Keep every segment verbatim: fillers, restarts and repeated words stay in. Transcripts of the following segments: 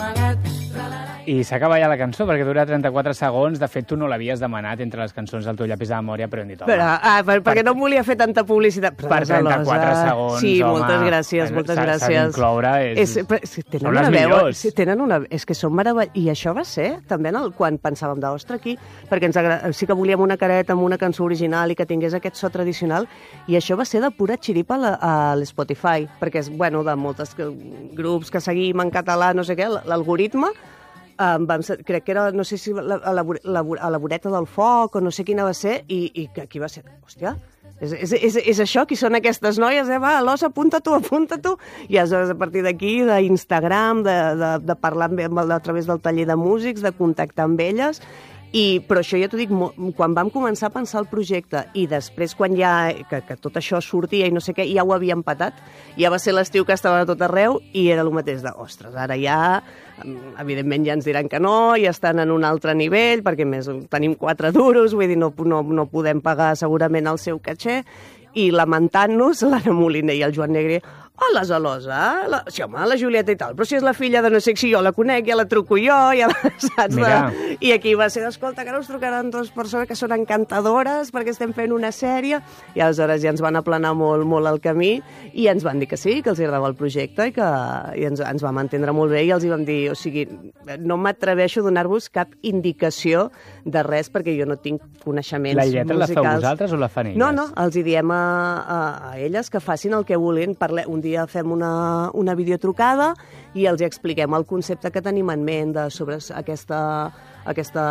amagat. I s'acaba ja la cançó, perquè dura trenta-quatre segons. De fet, tu no l'havies demanat entre les cançons del teu llapis de memòria, però hem dit, home... Però, ah, per, perquè no em volia fer tanta publicitat. Per trenta-quatre segons, sí, home... moltes gràcies, moltes gràcies. S'ha d'incloure... És... És, però, si tenen són les una veu, millors. si tenen una, és que són meravelloses. I això va ser, també, en el, quan pensàvem d'ostres aquí, perquè ens agra... sí que volíem una careta amb una cançó original i que tingués aquest so tradicional, i això va ser de pura xiripa a la- a l'Spotify, perquè és, bueno, de moltes que, grups que seguim en català, no sé què, l'algoritme, Um, vam, ser- crec que era, no sé si la, a, la, vo- la, vo- a la voreta del foc o no sé quina va ser, i, i que aquí va ser, hòstia, és, és, és, és això, qui són aquestes noies, eh? Va, Alòs, apunta tu, apunta tu, i aleshores a partir d'aquí, d'Instagram, de, de, de parlar amb, amb, a través del taller de músics, de contactar amb elles, i, però això ja t'ho dic, mo- quan vam començar a pensar el projecte i després quan ja, que, que tot això sortia i no sé què, ja ho havíem patat, ja va ser l'estiu que estava a tot arreu i era el mateix de, ostres, ara ja, mm, evidentment ja ens diran que no, ja estan en un altre nivell, perquè a més tenim quatre duros, vull dir, no, no, no podem pagar segurament el seu caché, i lamentant-nos, l'Anna Moliner i el Joan Negre, hola, Zalosa, la... sí, home, la Julieta i tal, però si és la filla de no sé si jo la conec, ja la truco jo, ja la saps? Mira. De... I aquí va ser, escolta, que ara us trucaran dues persones que són encantadores perquè estem fent una sèrie, i aleshores ja ens van aplanar molt, molt el camí, i ens van dir que sí, que els agradava el projecte, i que i ens, ens vam entendre molt bé, i els hi vam dir, o sigui, no m'atreveixo a donar-vos cap indicació de res, perquè jo no tinc coneixements La lletra la musicals. feu vosaltres o la fan elles? No, no, els hi diem a, a, a elles que facin el que vulguin. Parle... Un dia fem una, una videotrucada i els hi expliquem el concepte que tenim en ment de, sobre aquesta, aquesta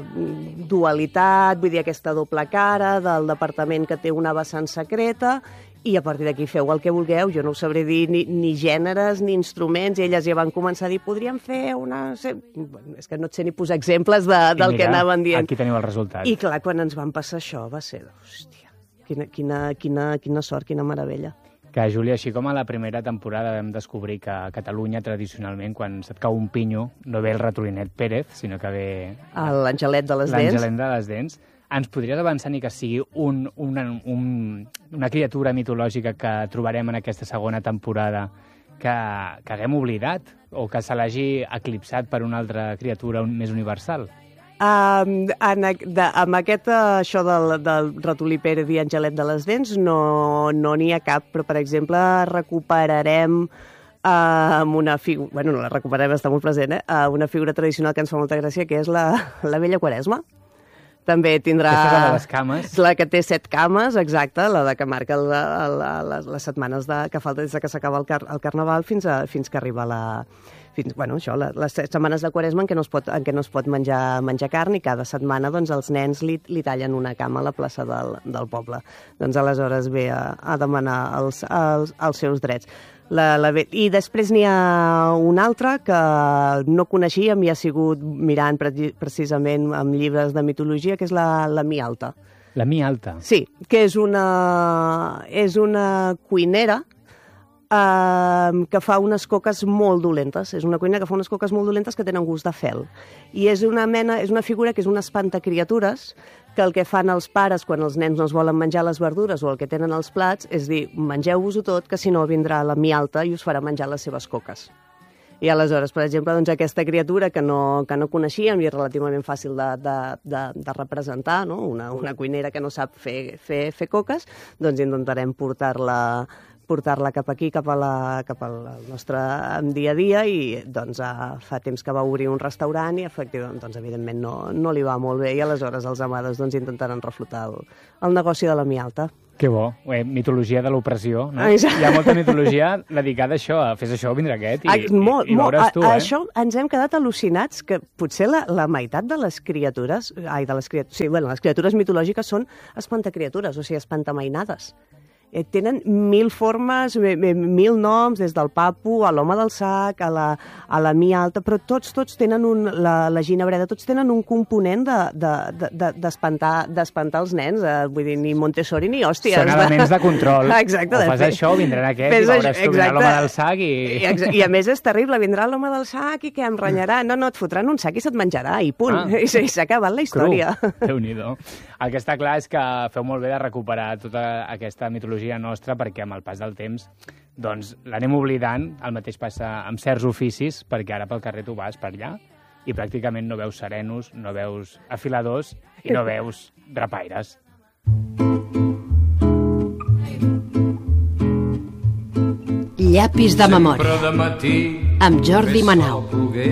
dualitat, vull dir, aquesta doble cara del departament que té una vessant secreta, i a partir d'aquí feu el que vulgueu. Jo no ho sabré dir ni, ni gèneres ni instruments, i elles ja van començar a dir, podríem fer una... Bueno, és que no et sé ni posar exemples de, del mira, que anaven dient. Aquí teniu el resultat. I clar, quan ens van passar això va ser, hòstia, quina, quina, quina, quina sort, quina meravella. Que, Júlia, així com a la primera temporada vam descobrir que a Catalunya, tradicionalment, quan se't cau un pinyo, no ve el ratolinet Pérez, sinó que ve... L'Angelet de les dents. L'Angelet de les dents. Ens podries avançar ni que sigui un, una, un, una criatura mitològica que trobarem en aquesta segona temporada que, que haguem oblidat o que se l'hagi eclipsat per una altra criatura un, més universal? Um, en, de, amb aquest, uh, això del, del ratolí Pérez i Angelet de les dents no no n'hi ha cap, però per exemple recuperarem uh, amb una figura, bueno, no la recuperarem, està molt present, eh? Uh, una figura tradicional que ens fa molta gràcia, que és la, la vella Quaresma. També tindrà... Aquesta és la de les cames. La que té set cames, exacte, la de que marca el, el, les, les setmanes de, que falta des de que s'acaba el, car, el Carnaval fins, a, fins que arriba la... Fins, bueno, això, la, les setmanes de Quaresma en què no es pot, en què no es pot menjar, menjar carn, i cada setmana doncs, els nens li, li tallen una cama a la plaça del, del poble. Doncs aleshores ve a, a demanar els, els, els seus drets. La, la, I després n'hi ha una altra que no coneixíem i ha sigut mirant pre precisament amb llibres de mitologia, que és la, la Mi Alta. La Mi Alta? Sí, que és una, és una cuinera Uh, que fa unes coques molt dolentes. És una cuina que fa unes coques molt dolentes que tenen gust de fel. I és una mena, és una figura que és un espantacriatures, que el que fan els pares quan els nens no es volen menjar les verdures o el que tenen als plats és dir, mengeu-vos-ho tot, que si no vindrà la Mi Alta i us farà menjar les seves coques. I aleshores, per exemple, doncs, aquesta criatura que no, que no coneixíem i és relativament fàcil de, de, de, de representar, no? una, una cuinera que no sap fer, fer, fer coques, doncs intentarem portar-la portar-la cap aquí, cap, a la, cap al nostre dia a dia, i doncs fa temps que va obrir un restaurant i efectivament, doncs, evidentment no, no li va molt bé, i aleshores els amades doncs, intentaran reflotar el, el negoci de la Mi Alta. Que bo. Eh, mitologia de l'opressió, no? Exacte. Hi ha molta mitologia dedicada a això, a fes això, vindrà aquest, i, ah, molt, i, i veuràs molt. tu, a, eh? Això ens hem quedat al·lucinats, que potser la, la meitat de les criatures, ai, de les criatures, sí, bueno, les criatures mitològiques són espantacriatures, o sigui, espantamainades. Tenen mil formes, mil noms, des del papu a l'home del sac, a la, a la Mi Alta, però tots, tots tenen un, la, la ginebreda, tots tenen un component d'espantar de, de, de, d'espantar els nens, eh, vull dir, ni Montessori ni hòsties. Són elements de control. Exacte. O fas això, vindran aquest, i veuràs tu, vindrà l'home del sac i... I, I a més és terrible, vindrà l'home del sac i què, em renyarà? No, no, et fotran un sac i se't menjarà, i punt. Ah. I s'ha acabat la història. Déu-n'hi-do. El que està clar és que feu molt bé de recuperar tota aquesta mitologia simbologia nostra, perquè amb el pas del temps doncs l'anem oblidant. El mateix passa amb certs oficis, perquè ara pel carrer tu vas per allà i pràcticament no veus serenos, no veus afiladors i no veus drapaires. Llapis de memòria, amb Jordi Manau.